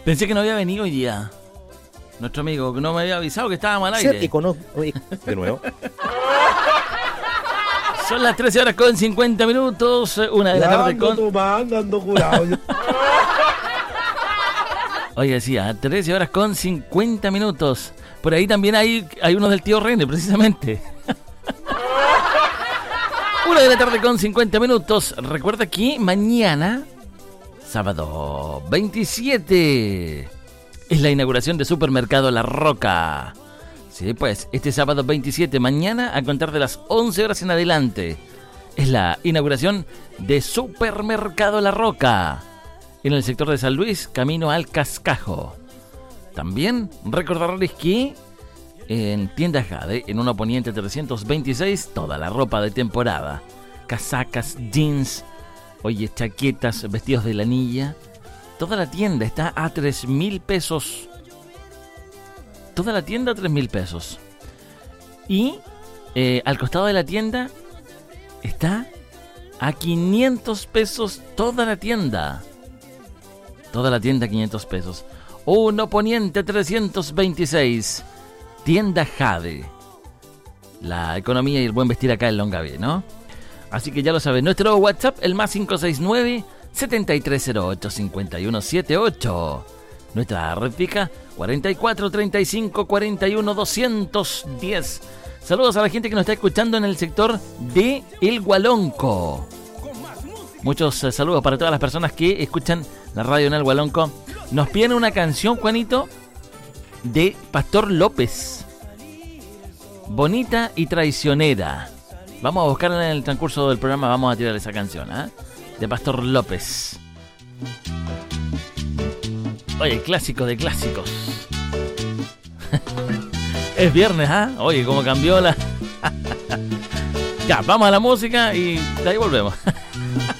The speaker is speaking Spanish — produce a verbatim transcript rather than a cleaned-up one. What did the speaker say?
Pensé que no había venido hoy día. Nuestro amigo, que no me había avisado que estábamos al aire. Sí, conozco. De nuevo. Son las trece horas con cincuenta minutos. Una de la tarde ando con... tomando, ando curado. Oye, decía, trece horas con cincuenta minutos. Por ahí también hay, hay unos del tío René, precisamente. Una de la tarde con cincuenta minutos. Recuerda que mañana, sábado veintisiete, es la inauguración de Supermercado La Roca. Sí, pues, este sábado veintisiete, mañana, a contar de las once horas en adelante, es la inauguración de Supermercado La Roca, en el sector de San Luis, camino al Cascajo. También recordarles que en Tienda Jade, en una Poniente trescientos veintiséis, toda la ropa de temporada, casacas, jeans, oye, chaquetas, vestidos de lanilla, toda la tienda está a tres mil pesos. Toda la tienda a tres mil pesos. Y eh, al costado de la tienda está a quinientos pesos toda la tienda. Toda la tienda a quinientos pesos. Uno Poniente trescientos veintiséis. Tienda Jade. La economía y el buen vestir acá en Longaví, ¿no? Así que ya lo saben. Nuestro WhatsApp, el más cinco seis nueve, siete tres cero ocho, cinco uno siete ocho. Nuestra red fija, cuarenta y cuatro, treinta y cinco, cuarenta y uno, doscientos diez. Saludos a la gente que nos está escuchando en el sector de El Hualonco. Muchos eh, saludos para todas las personas que escuchan la radio en El Hualonco. Nos piden una canción, Juanito, de Pastor López. Bonita y traicionera. Vamos a buscarla en el transcurso del programa. Vamos a tirar esa canción, ¿eh? De Pastor López. Oye, clásico de clásicos. Es viernes, ¿ah? ¿eh? Oye, cómo cambió la... Ya, vamos a la música y de ahí volvemos.